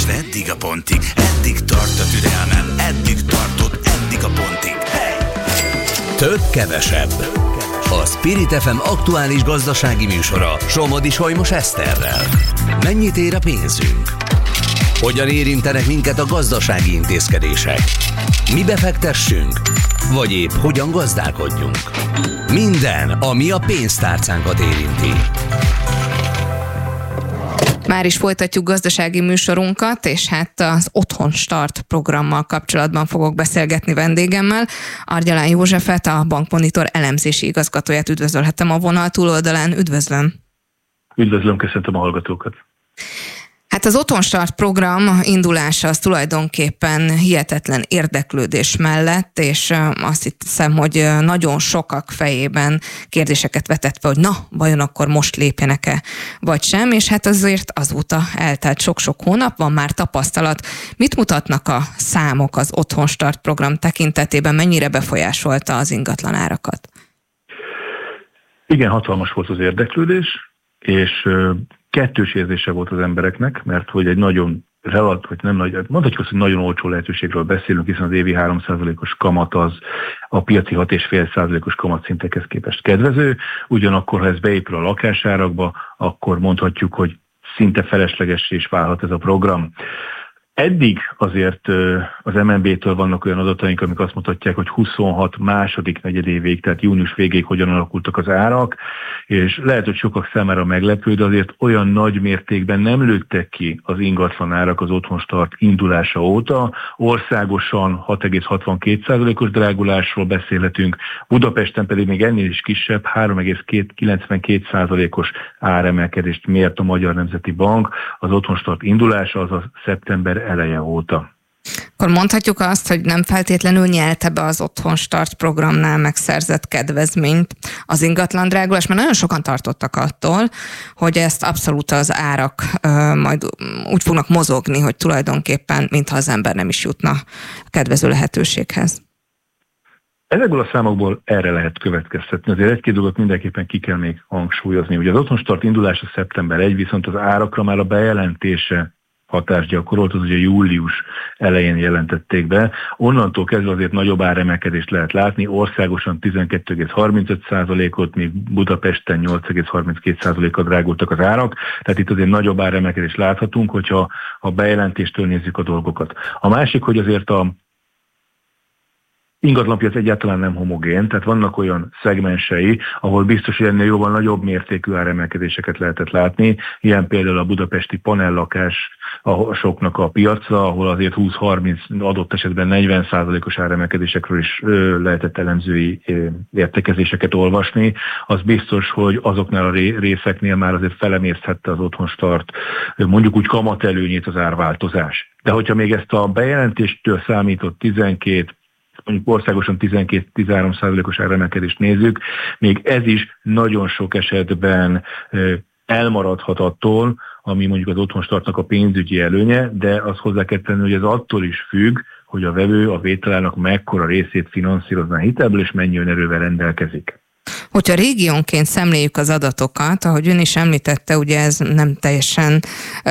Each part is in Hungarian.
Eddig a pontig, eddig tart a türelmem, eddig tartott, eddig a pontig. Hey! Több kevesebb. A Spirit FM aktuális gazdasági műsora Somodi Solymos Eszterrel. Mennyit ér a pénzünk? Hogyan érintenek minket a gazdasági intézkedések? Mi befektessünk? Vagy épp hogyan gazdálkodjunk? Minden, ami a pénztárcánkat érinti. Már is folytatjuk gazdasági műsorunkat, és hát az Otthon Start programmal kapcsolatban fogok beszélgetni vendégemmel. Argyalán Józsefet, a Bankmonitor elemzési igazgatóját üdvözölhetem a vonal túloldalán. Üdvözlöm! Üdvözlöm, köszöntöm a hallgatókat! Hát az Otthon Start program indulása az tulajdonképpen hihetetlen érdeklődés mellett, és azt hiszem, hogy nagyon sokak fejében kérdéseket vetett fel, hogy na, vajon akkor most lépjenek-e, vagy sem, és hát azért azóta eltelt sok-sok hónap, van már tapasztalat. Mit mutatnak a számok az Otthon Start program tekintetében, mennyire befolyásolta az ingatlanárakat? Igen, hatalmas volt az érdeklődés, és kettős érzése volt az embereknek, mert hogy egy nagyon mondhatjuk azt, hogy nagyon olcsó lehetőségről beszélünk, hiszen az évi 3%-os kamat az a piaci 6,5%-os kamatszintekhez képest kedvező, ugyanakkor, ha ez beépül a lakásárakba, akkor mondhatjuk, hogy szinte feleslegessé is válhat ez a program. Eddig azért az MNB-től vannak olyan adataink, amik azt mutatják, hogy 26 második negyedévig, tehát június végéig hogyan alakultak az árak, és lehet, hogy sokak számára meglepő, de azért olyan nagy mértékben nem lőttek ki az ingatlan árak az Otthon Start indulása óta. Országosan 6,62%-os drágulásról beszélhetünk, Budapesten pedig még ennél is kisebb, 3,92%-os áremelkedést mért a Magyar Nemzeti Bank az Otthon Start indulása, azaz szeptember eleje óta. Akkor mondhatjuk azt, hogy nem feltétlenül nyelte be az Otthon Start programnál megszerzett kedvezményt az ingatlandrágulás, mert nagyon sokan tartottak attól, hogy ezt abszolút az árak majd úgy fognak mozogni, hogy tulajdonképpen mintha az ember nem is jutna kedvező lehetőséghez. Ezekből a számokból erre lehet következtetni. Azért egy-két dolgot mindenképpen ki kell még hangsúlyozni. Ugye az Otthon Start indulása szeptember 1, viszont az árakra már a bejelentése hatást gyakorolt, az ugye július elején jelentették be. Onnantól kezdve azért nagyobb áremelkedést lehet látni, országosan 12,35%-ot, míg Budapesten 8,32%-kal drágultak az árak, tehát itt azért nagyobb áremelkedést láthatunk, hogyha a bejelentéstől nézzük a dolgokat. A másik, hogy azért a ingatlanpiac egyáltalán nem homogén, tehát vannak olyan szegmensei, ahol biztos, hogy ennél jóval nagyobb mértékű áremelkedéseket lehetett látni, ilyen például a budapesti panellakásoknak a piaca, ahol azért 20-30, adott esetben 40%-os áremelkedésekről is lehetett elemzői értekezéseket olvasni. Az biztos, hogy azoknál a részeknél már azért felemészhette az Otthon Start mondjuk úgy kamatelőnyét az árváltozás. De hogyha még ezt a bejelentéstől számított 12, mondjuk országosan 12-13%-os áremelkedést nézzük, még ez is nagyon sok esetben elmaradhat attól, ami mondjuk az Otthon Startnak a pénzügyi előnye, de azt hozzá kell tenni, hogy ez attól is függ, hogy a vevő a vételának mekkora részét finanszírozná hitelből, és mennyi önerővel rendelkezik. Hogyha régiónként szemléljük az adatokat, ahogy ön is említette, ugye ez nem teljesen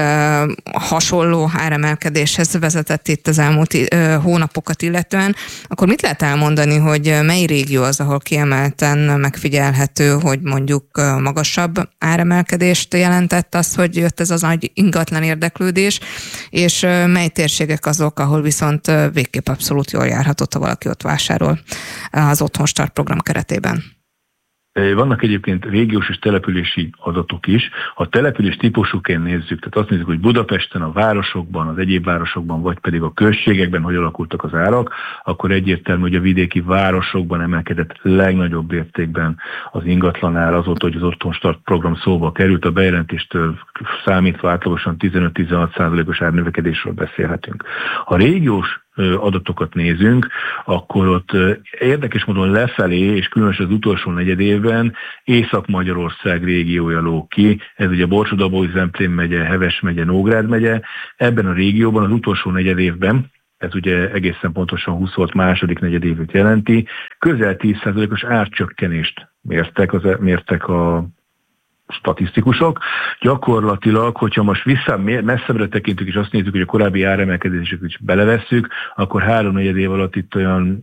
hasonló áremelkedéshez vezetett itt az elmúlt hónapokat illetően, akkor mit lehet elmondani, hogy mely régió az, ahol kiemelten megfigyelhető, hogy mondjuk magasabb áremelkedést jelentett az, hogy jött ez az nagy ingatlan érdeklődés, és mely térségek azok, ahol viszont végképp abszolút jól járhatott, ha valaki ott vásárol az Otthon Start program keretében? Vannak egyébként régiós és települési adatok is. Ha a település típusuként nézzük, tehát azt nézzük, hogy Budapesten, a városokban, az egyéb városokban, vagy pedig a községekben hogy alakultak az árak, akkor egyértelmű, hogy a vidéki városokban emelkedett legnagyobb értékben az ingatlanár azóta, hogy az Otthon Start program szóba került. A bejelentéstől számítva átlagosan 15-16%-os árnövekedésről beszélhetünk. Ha régiós adatokat nézünk, akkor ott érdekes módon lefelé, és különösen az utolsó negyedévben Észak-Magyarország régiója lóg ki, ez ugye Borsod-Abaúj-Zemplén megye, Heves megye, Nógrád megye. Ebben a régióban az utolsó negyedévben, ez ugye egészen pontosan 26 második negyedévet jelenti, közel 10%-os árcsökkenést mértek statisztikusok. Gyakorlatilag, hogyha most messzebbre tekintünk, és azt nézzük, hogy a korábbi áremelkedéseket is belevesszük, akkor 3-4 év alatt itt olyan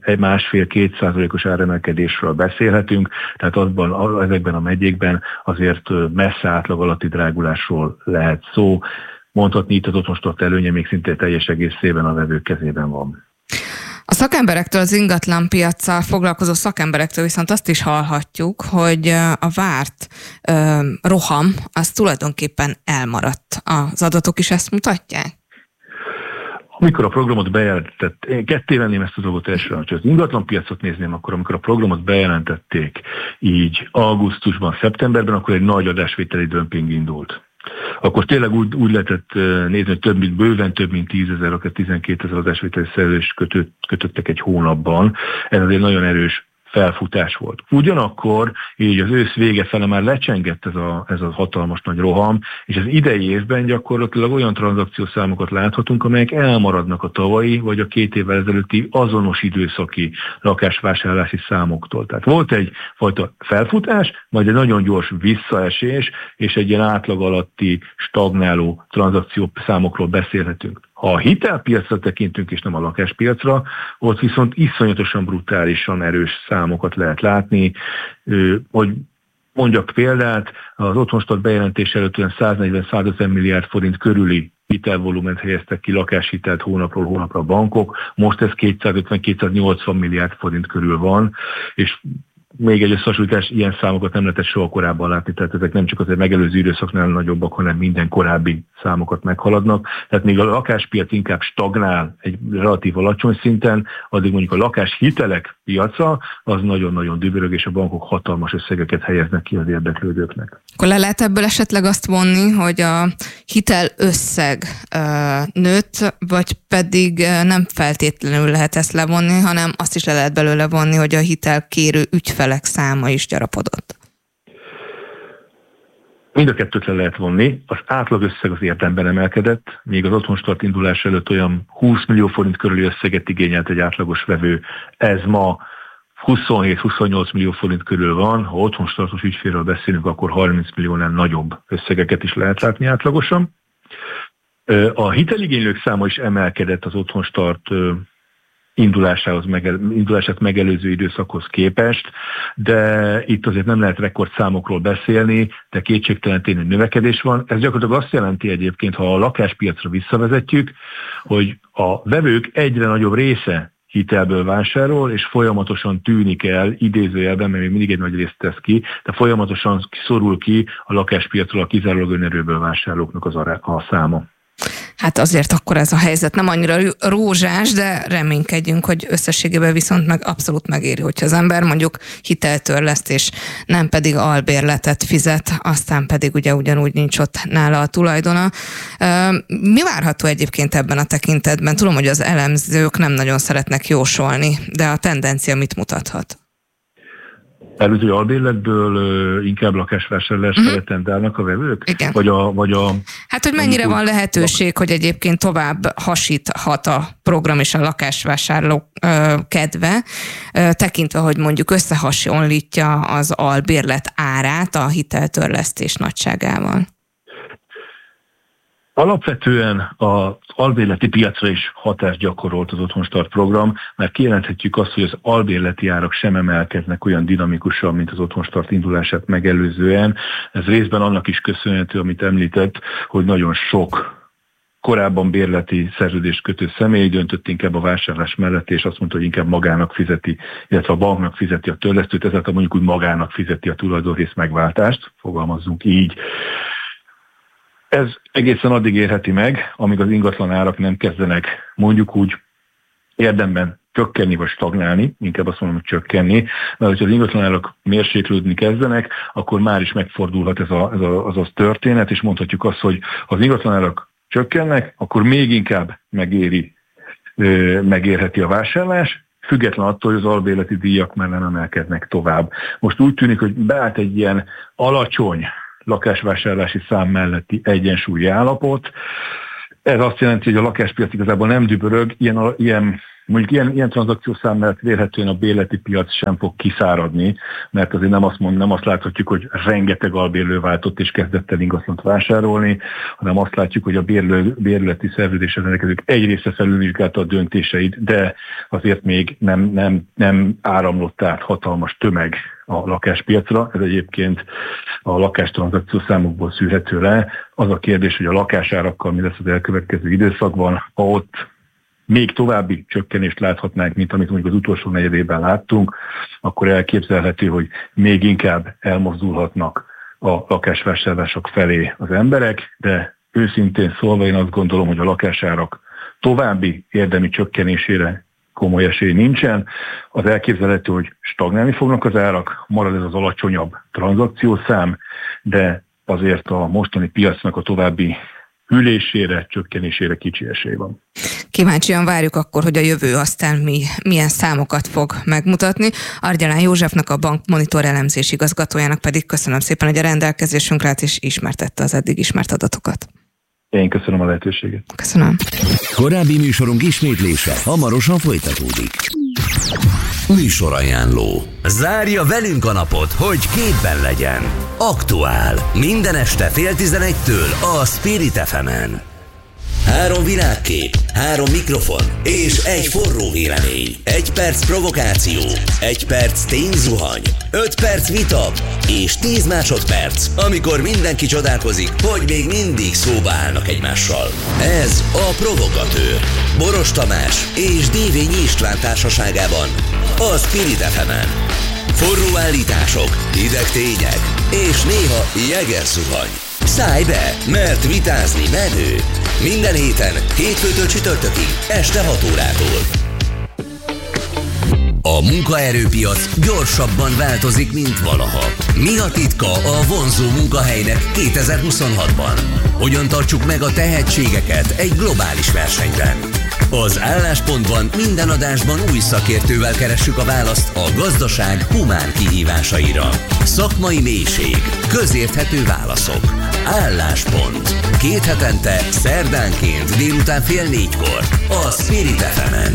1,5-2% áremelkedésről beszélhetünk, tehát ezekben a megyékben azért messze átlag alatti drágulásról lehet szó. Mondhatni itt az otthonstart előnye még szinte teljes egészében a vevők kezében van. A szakemberektől, az ingatlan piaccal foglalkozó szakemberektől viszont azt is hallhatjuk, hogy a várt roham az tulajdonképpen elmaradt. Az adatok is ezt mutatják? Amikor a programot ketté venném ezt a dolgot elsőre, ha az ingatlan piacot nézném, akkor amikor a programot bejelentették így augusztusban, szeptemberben, akkor egy nagy adásvételi dömping indult. Akkor tényleg úgy lehetett nézni, hogy bőven több mint 10 000, akár 12 000 adásvételi szerződést kötöttek egy hónapban. Ez azért nagyon erős felfutás volt. Ugyanakkor így az ősz vége fele már lecsengett ez a hatalmas nagy roham, és az idei évben gyakorlatilag olyan tranzakciószámokat láthatunk, amelyek elmaradnak a tavalyi vagy a 2 évvel ezelőtti azonos időszaki lakásvásárlási számoktól. Tehát volt egyfajta felfutás, majd egy nagyon gyors visszaesés, és egy ilyen átlag alatti stagnáló tranzakciószámokról beszélhetünk. Ha a hitelpiacra tekintünk, és nem a lakáspiacra, ott viszont iszonyatosan brutálisan erős számokat lehet látni. Hogy mondjak példát, az otthonstart bejelentés előtt olyan 140-150 milliárd forint körüli hitelvolument helyeztek ki, lakáshitelt hónapról hónapra a bankok, most ez 250-280 milliárd forint körül van, és még egy összehasonlítás, ilyen számokat nem lehetett soha korábban látni, tehát ezek nem csak az megelőző időszaknál nagyobbak, hanem minden korábbi számokat meghaladnak. Tehát még a lakáspiac inkább stagnál egy relatív alacsony szinten, addig mondjuk a lakáshitelek piaca az nagyon-nagyon dübörög, és a bankok hatalmas összegeket helyeznek ki az érdeklődőknek. Akkor le lehet ebből esetleg azt vonni, hogy a hitel összeg nőtt, vagy pedig nem feltétlenül lehet ezt levonni, hanem azt is le lehet belőle vonni, hogy a hitelkérő ügyfelek száma is gyarapodott. Mind a kettőt le lehet vonni. Az átlagösszeg az érdemben emelkedett, még az otthonstart indulás előtt olyan 20 millió forint körüli összeget igényelt egy átlagos vevő. Ez ma 27-28 millió forint körül van. Ha otthonstartos ügyfélről beszélünk, akkor 30 milliónál nagyobb összegeket is lehet látni átlagosan. A hiteligénylők száma is emelkedett az otthonstart indulását megelőző időszakhoz képest, de itt azért nem lehet rekordszámokról beszélni, de kétségtelen tényleg növekedés van. Ez gyakorlatilag azt jelenti egyébként, ha a lakáspiacra visszavezetjük, hogy a vevők egyre nagyobb része hitelből vásárol, és folyamatosan tűnik el, idézőjelben, mert még mindig egy nagy részt tesz ki, de folyamatosan szorul ki a lakáspiacról a kizárólag önerőből vásárlóknak a száma. Hát azért akkor ez a helyzet nem annyira rózsás, de reménykedjünk, hogy összességében viszont meg abszolút megéri, hogyha az ember mondjuk hiteltörleszt, és nem pedig albérletet fizet, aztán pedig ugye ugyanúgy nincs ott nála a tulajdona. Mi várható egyébként ebben a tekintetben? Tudom, hogy az elemzők nem nagyon szeretnek jósolni, de a tendencia mit mutathat? Előző albérletből inkább lakásvásárlás felé tendálnak a vevők? Igen. Hát, hogy mennyire van lehetőség, hogy egyébként tovább hasíthat a program és a lakásvásárló kedve, tekintve, hogy mondjuk összehasonlítja az albérlet árát a hiteltörlesztés nagyságával. Alapvetően az albérleti piacra is hatást gyakorolt az Otthonstart program, mert kijelenthetjük azt, hogy az albérleti árak sem emelkednek olyan dinamikusan, mint az Otthonstart indulását megelőzően. Ez részben annak is köszönhető, amit említett, hogy nagyon sok korábban bérleti szerződést kötő személy döntött inkább a vásárlás mellett, és azt mondta, hogy inkább magának fizeti, illetve a banknak fizeti a törlesztőt, ezáltal mondjuk úgy magának fizeti a tulajdonrész megváltást, fogalmazzunk így. Ez egészen addig érheti meg, amíg az ingatlan árak nem kezdenek mondjuk úgy érdemben csökkenni vagy stagnálni, inkább azt mondom, hogy csökkenni, mert hogyha az ingatlan árak mérséklődni kezdenek, akkor már is megfordulhat ez az történet, és mondhatjuk azt, hogy ha az ingatlan árak csökkennek, akkor még inkább megérheti a vásárlás, független attól, hogy az albérleti díjak már nem emelkednek tovább. Most úgy tűnik, hogy beállt egy ilyen alacsony lakásvásárlási szám melletti egyensúlyi állapot. Ez azt jelenti, hogy a lakáspiac igazából nem dübörög, ilyen Mondjuk ilyen tranzakciószám mellett vélhetően a bérleti piac sem fog kiszáradni, mert azért nem azt láthatjuk, hogy rengeteg albérlő váltott és kezdett el ingatlant vásárolni, hanem azt látjuk, hogy a bérleti szerződéshez rendelkezők egy része felülvizsgálta a döntéseit, de azért még nem áramlott át hatalmas tömeg a lakáspiacra. Ez egyébként a lakástranzakciószámokból szűrhető le. Az a kérdés, hogy a lakásárakkal mi lesz az elkövetkező időszakban, ha ott még további csökkenést láthatnánk, mint amit mondjuk az utolsó negyedében láttunk, akkor elképzelhető, hogy még inkább elmozdulhatnak a lakásvásárlások felé az emberek, de őszintén szólva én azt gondolom, hogy a lakásárak további érdemi csökkenésére komoly esély nincsen. Az elképzelhető, hogy stagnálni fognak az árak, marad ez az alacsonyabb tranzakciószám, de azért a mostani piacnak a további hűlésére, csökkenésére kicsi esély van. Kíváncsian várjuk akkor, hogy a jövő aztán milyen számokat fog megmutatni. Argyalán Józsefnak, a Bank Monitor elemzés igazgatójának pedig köszönöm szépen, hogy a rendelkezésünkre állt és ismertette az eddig ismert adatokat. Én köszönöm a lehetőséget. Köszönöm. Korábbi műsorunk ismétlése hamarosan folytatódik. Műsorajánló. Zárja velünk a napot, hogy képben legyen. Aktuál. Minden este 10:30 a Spirit FM-en. 3 világkép, 3 mikrofon és egy forró vélemény. 1 perc provokáció, 1 perc tényzuhany, 5 perc vita és 10 másodperc, amikor mindenki csodálkozik, hogy még mindig szóba állnak egymással. Ez a Provokatőr. Boros Tamás és Dévényi István társaságában a Spirit FM-en. Forró állítások, hideg tények és néha jegerzuhany. Szállj be, mert vitázni menő. Minden héten, hétfőtől csütörtökig, este 6 órától. A munkaerőpiac gyorsabban változik, mint valaha. Mi a titka a vonzó munkahelynek 2026-ban? Hogyan tartsuk meg a tehetségeket egy globális versenyben? Az Álláspontban minden adásban új szakértővel keressük a választ a gazdaság humán kihívásaira. Szakmai mélység, közérthető válaszok. Álláspont. 2 hetente, szerdánként délután 3:30 a Spirit FM-en.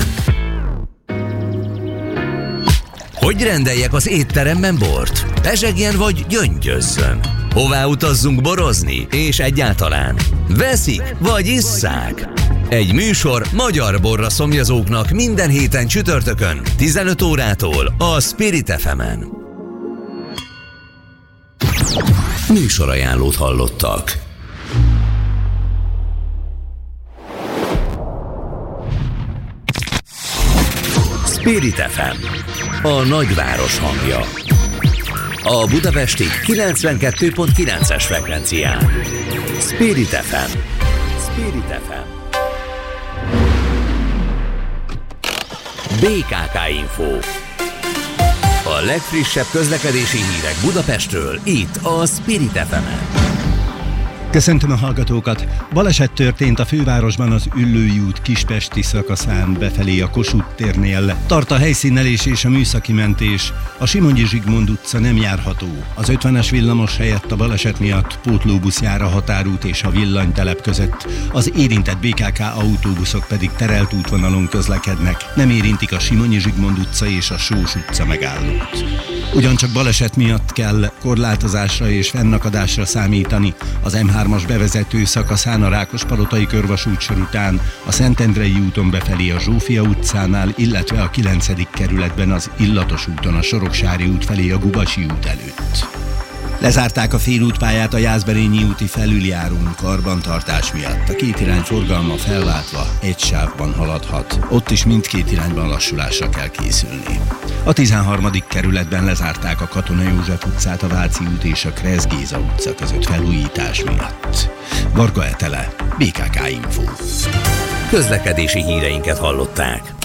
Hogy rendeljek az étteremben bort? Pezsegjen vagy gyöngyözzön? Hová utazzunk borozni? És egyáltalán veszik vagy isszák? Egy műsor magyar borra szomjazóknak minden héten csütörtökön 15 órától a Spirit FM-en. Műsorajánlót hallottak. Spirit FM, a nagyváros hangja. A budapesti 92.9-es frekvencián. Spirit FM. Spirit FM. BKK Info. A legfrissebb közlekedési hírek Budapestről, itt a Spirit FM-en. Köszöntöm a hallgatókat! Baleset történt a fővárosban az Üllői út Kispesti szakaszán befelé a Kossuth térnél. Tart a helyszínelés és a műszaki mentés. A Simonyi Zsigmond utca nem járható. Az 50-es villamos helyett a baleset miatt pótlóbusz jár a Határút és a Villanytelep között. Az érintett BKK autóbuszok pedig terelt útvonalon közlekednek. Nem érintik a Simonyi Zsigmond utca és a Sós utca megállót. Ugyancsak baleset miatt kell korlátozásra és fennakadásra számítani az M3-as bevezető szakaszán a Rákospalotai körvasútsor után, a Szentendrei úton befelé a Zsófia utcánál, illetve a 9. kerületben az Illatos úton a Soroksári út felé a Gubacsi út előtt. Lezárták a félútpályát a Jászberényi úti felüljárón karbantartás miatt. A két irány forgalma felváltva egy sávban haladhat. Ott is mindkét irányban lassulásra kell készülni. A 13. kerületben lezárták a Katona József utcát a Váci út és a Kressz Géza utca között felújítás miatt. Varga Etele, BKK Info. Közlekedési híreinket hallották.